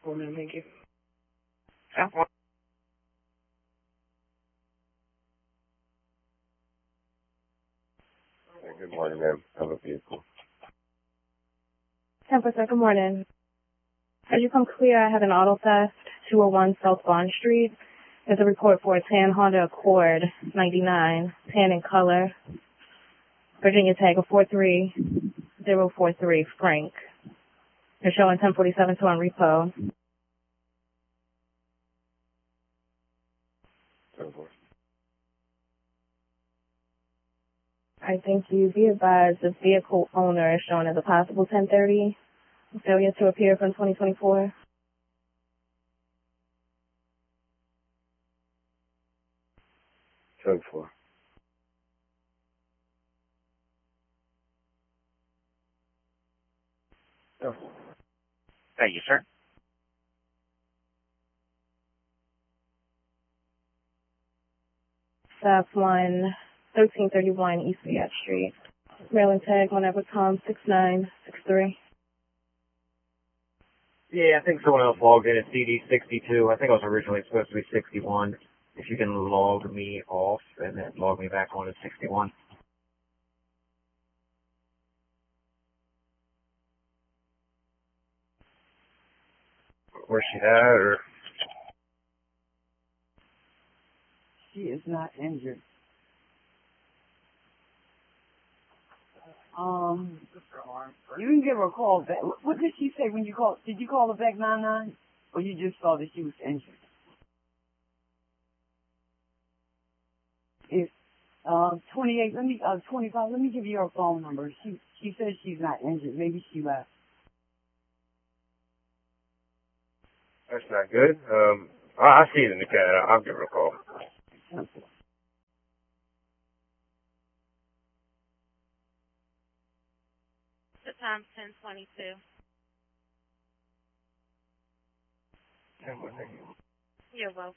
Well, ma'am, thank you. South one. Good morning, ma'am. I have a vehicle. 10%, good morning. As you come clear, I have an auto theft, 201 South Bond Street. There's a report for a tan Honda Accord, 99, tan in color. Virginia tag of 43043, Frank. They're showing 1047 on repo. 10-4. I think you be advised the vehicle owner is shown as a possible 1030. Failure to appear from 2024. 10-4. Thank you, sir. South 1331 East Fayette Street. Maryland tag, whenever comes, 6963. Yeah, I think someone else logged in at CD62. I think I was originally supposed to be 61. If you can log me off and then log me back on at 61. Where's she at, or? She is not injured. You can give her a call back. What did she say when you called? Did you call her back 99? Or you just saw that she was injured? It's 28. 25. Let me give you her phone number. She says she's not injured. Maybe she left. That's not good. I see it in the cat. I'll give her a call. The time's 10:22. 10-4, thank you. You're welcome.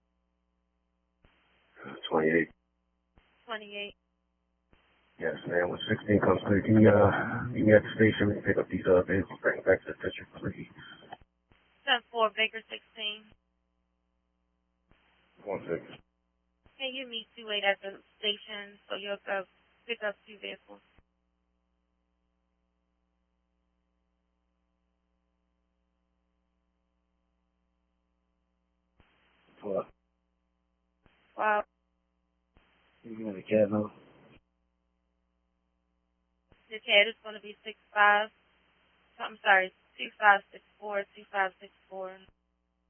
28. 28. Yes, ma'am. When 16 comes through, can you meet me at the station and pick up these vehicles, bring them back to the picture, please? 10-4, Baker 16. 1-6. Can you meet 2-8 at the station so you'll go pick up 2 vehicles? What? Wow. You got a cat number? The CAD is going to be 25. I'm sorry, 2564, 2564.